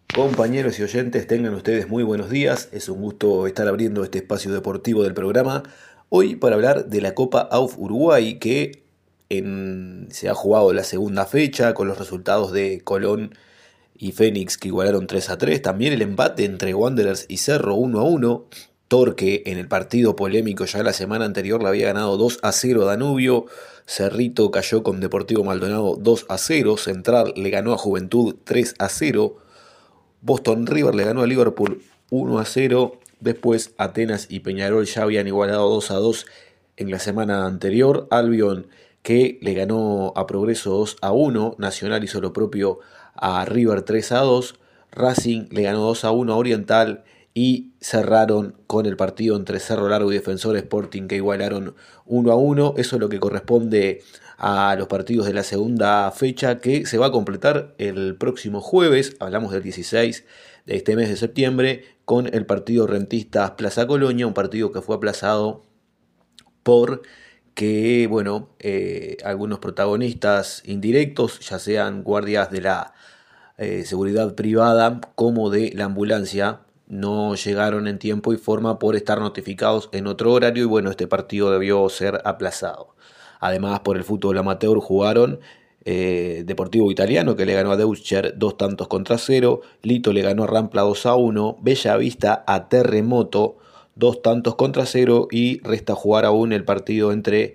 Compañeros y oyentes, tengan ustedes muy buenos días. Es un gusto estar abriendo este espacio deportivo del programa. Hoy para hablar de la Copa AUF Uruguay que se ha jugado la segunda fecha con los resultados de Colón y Fénix que igualaron 3-3. También el empate entre Wanderers y Cerro 1-1. Torque en el partido polémico ya la semana anterior le había ganado 2-0 a Danubio. Cerrito cayó con Deportivo Maldonado 2-0. Central le ganó a Juventud 3-0. Boston River le ganó a Liverpool 1-0. Después Atenas y Peñarol ya habían igualado 2-2 en la semana anterior. Albion que le ganó a Progreso 2-1. Nacional hizo lo propio a River 3-2. Racing le ganó 2-1 a Oriental. Y cerraron con el partido entre Cerro Largo y Defensor Sporting que igualaron 1-1. Eso es lo que corresponde a los partidos de la segunda fecha que se va a completar el próximo jueves. Hablamos del 16 de este mes de septiembre con el partido Rentistas Plaza Colonia, un partido que fue aplazado por que, bueno, algunos protagonistas indirectos, ya sean guardias de la seguridad privada como de la ambulancia, no llegaron en tiempo y forma por estar notificados en otro horario y bueno, este partido debió ser aplazado. Además, por el fútbol amateur jugaron Deportivo Italiano que le ganó a Deutscher 2-0, Lito le ganó a Rampla 2-1, Bella Vista a Terremoto 2-0 y resta jugar aún el partido entre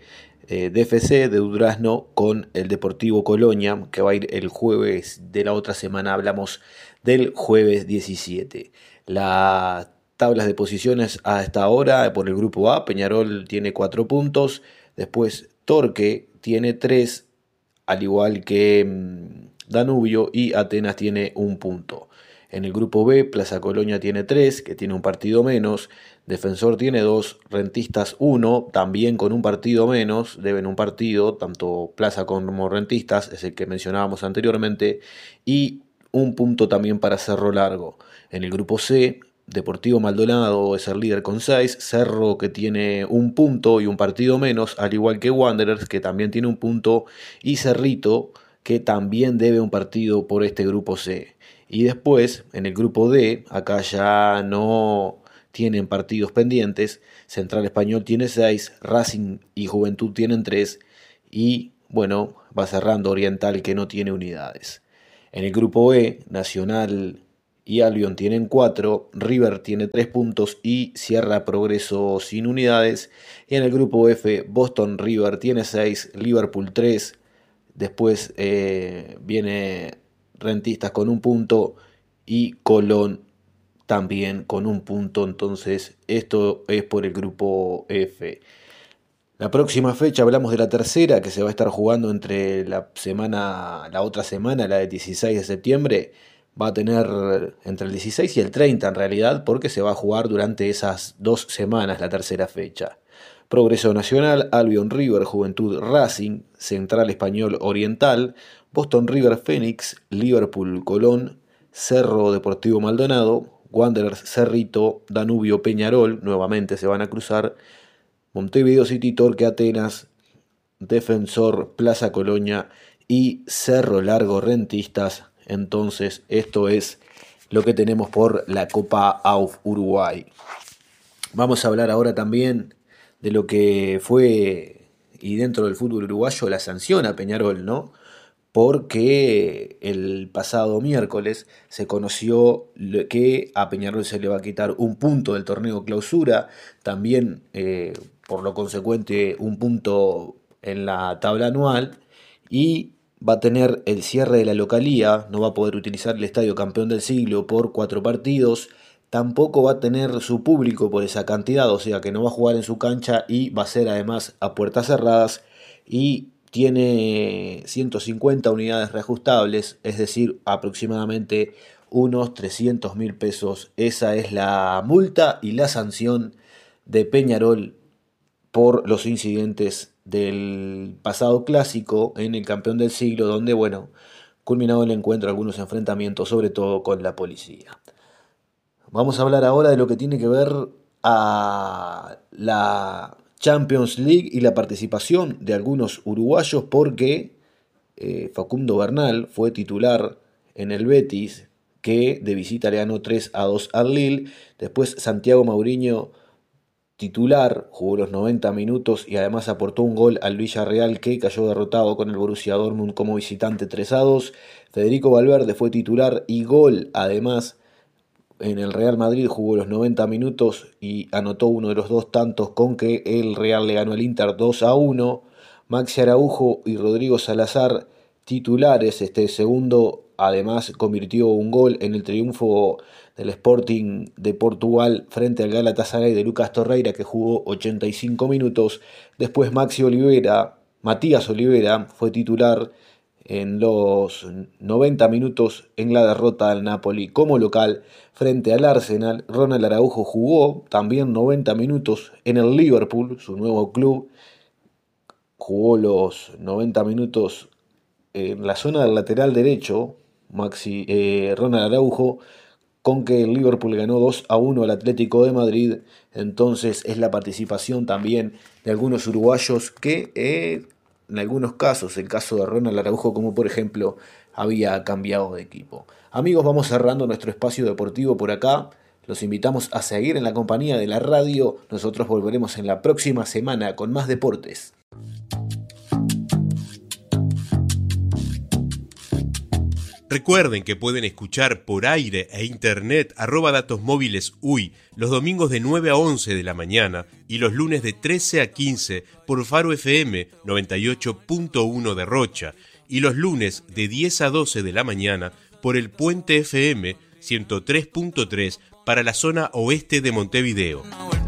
DFC de Durazno con el Deportivo Colonia que va a ir el jueves de la otra semana. Hablamos del jueves 17. Las tablas de posiciones hasta ahora por el grupo A: Peñarol tiene 4 puntos, después Torque tiene 3, al igual que Danubio, y Atenas tiene 1 punto. En el grupo B, Plaza Colonia tiene 3, que tiene un partido menos. Defensor tiene 2, Rentistas 1, también con un partido menos, deben un partido, tanto Plaza como Rentistas, es el que mencionábamos anteriormente, y 1 punto también para Cerro Largo. En el grupo C, Deportivo Maldonado es el líder con 6, Cerro que tiene 1 punto y un partido menos, al igual que Wanderers que también tiene 1 punto, y Cerrito que también debe un partido por este grupo C. Y después, en el grupo D, acá ya no tienen partidos pendientes. Central Español tiene 6, Racing y Juventud tienen 3 y bueno, va cerrando Oriental que no tiene unidades. En el grupo E, Nacional y Albion tienen 4, River tiene 3 puntos y cierra Progreso sin unidades. Y en el grupo F, Boston River tiene 6, Liverpool 3, después viene Rentistas con 1 punto y Colón también con 1 punto. Entonces esto es por el grupo F. La próxima fecha hablamos de la tercera que se va a estar jugando entre la otra semana, la del 16 de septiembre. Va a tener entre el 16 y el 30 en realidad, porque se va a jugar durante esas 2 semanas la tercera fecha. Progreso Nacional, Albion River, Juventud Racing, Central Español Oriental, Boston River Fénix, Liverpool Colón, Cerro Deportivo Maldonado, Wanderers Cerrito, Danubio Peñarol, nuevamente se van a cruzar, Montevideo City Torque Atenas, Defensor Plaza Colonia y Cerro Largo Rentistas. Entonces esto es lo que tenemos por la Copa AUF Uruguay. Vamos a hablar ahora también de lo que fue, y dentro del fútbol uruguayo, la sanción a Peñarol, ¿no? Porque el pasado miércoles se conoció que a Peñarol se le va a quitar 1 punto del torneo clausura, también por lo consecuente 1 punto en la tabla anual, y va a tener el cierre de la localía, no va a poder utilizar el Estadio Campeón del Siglo por 4 partidos, tampoco va a tener su público por esa cantidad, o sea que no va a jugar en su cancha y va a ser además a puertas cerradas, y tiene 150 unidades reajustables, es decir, aproximadamente unos 300.000 pesos. Esa es la multa y la sanción de Peñarol por los incidentes del pasado clásico en el Campeón del Siglo, donde, bueno, culminado el encuentro algunos enfrentamientos, sobre todo con la policía. Vamos a hablar ahora de lo que tiene que ver a la Champions League y la participación de algunos uruguayos porque Facundo Bernal fue titular en el Betis, que de visita le ganó 3-2 al Lille. Después Santiago Mauriño, titular, jugó los 90 minutos y además aportó un gol al Villarreal, que cayó derrotado con el Borussia Dortmund como visitante 3-2. Federico Valverde fue titular y gol además en el Real Madrid, jugó los 90 minutos y anotó uno de los dos tantos con que el Real le ganó al Inter 2-1. Maxi Araujo y Rodrigo Salazar, titulares. Este segundo además convirtió un gol en el triunfo del Sporting de Portugal frente al Galatasaray de Lucas Torreira, que jugó 85 minutos. Después Matías Olivera fue titular en los 90 minutos en la derrota del Napoli como local frente al Arsenal. Ronald Araujo jugó también 90 minutos en el Liverpool, su nuevo club. Jugó los 90 minutos en la zona del lateral derecho, Ronald Araujo, con que el Liverpool ganó 2-1 al Atlético de Madrid. Entonces es la participación también de algunos uruguayos que en algunos casos, el caso de Ronald Araujo, como por ejemplo, había cambiado de equipo. Amigos, vamos cerrando nuestro espacio deportivo por acá. Los invitamos a seguir en la compañía de la radio. Nosotros volveremos en la próxima semana con más deportes. Recuerden que pueden escuchar por aire e internet @Datos Móviles UI los domingos de 9 a 11 de la mañana y los lunes de 13 a 15 por Faro FM 98.1 de Rocha y los lunes de 10 a 12 de la mañana por el Puente FM 103.3 para la zona oeste de Montevideo.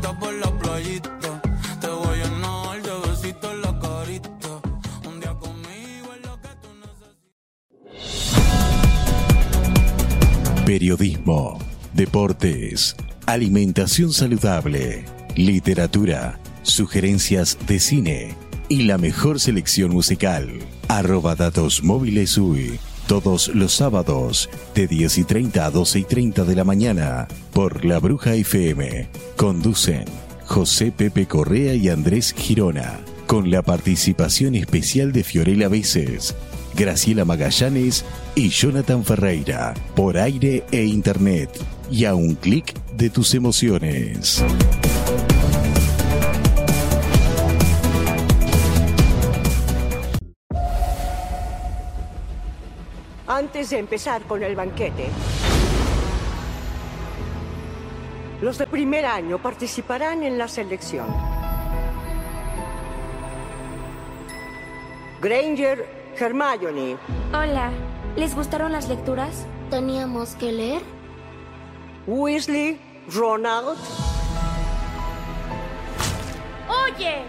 Periodismo, deportes, alimentación saludable, literatura, sugerencias de cine y la mejor selección musical. @Datos Móviles UI, todos los sábados de 10:30 a 12:30 de la mañana por La Bruja FM. Conducen José Pepe Correa y Andrés Girona, con la participación especial de Fiorella Veces, Graciela Magallanes y Jonathan Ferreira, por aire e internet, y a un clic de tus emociones. Antes de empezar con el banquete, los de primer año participarán en la selección. Granger, Hermione. Hola, ¿les gustaron las lecturas? ¿Teníamos que leer? Weasley, Ronald. ¡Oye!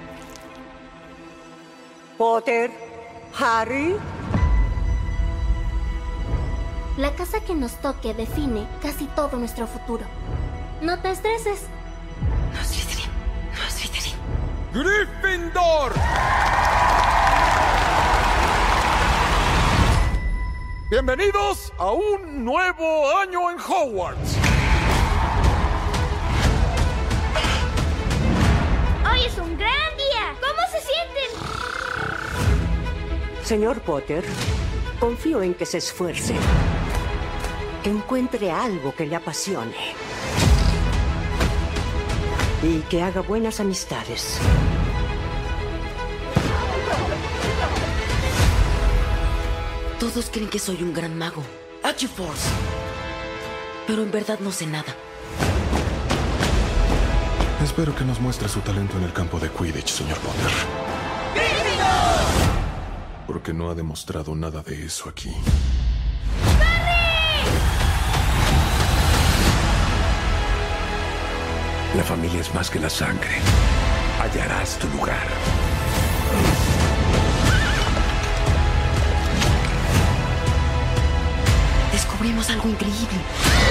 Potter, Harry. La casa que nos toque define casi todo nuestro futuro. No te estreses. No, Slytherin. No, Slytherin. ¡Gryffindor! Bienvenidos a un nuevo año en Hogwarts. Hoy es un gran día. ¿Cómo se sienten? Señor Potter, confío en que se esfuerce, que encuentre algo que le apasione y que haga buenas amistades. Todos creen que soy un gran mago, Archiforce, pero en verdad no sé nada. Espero que nos muestre su talento en el campo de Quidditch, señor Potter. Porque no ha demostrado nada de eso aquí. La familia es más que la sangre. Hallarás tu lugar. Descubrimos algo increíble.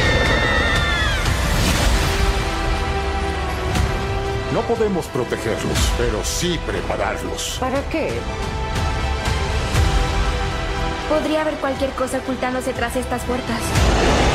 No podemos protegerlos, pero sí prepararlos. ¿Para qué? Podría haber cualquier cosa ocultándose tras estas puertas.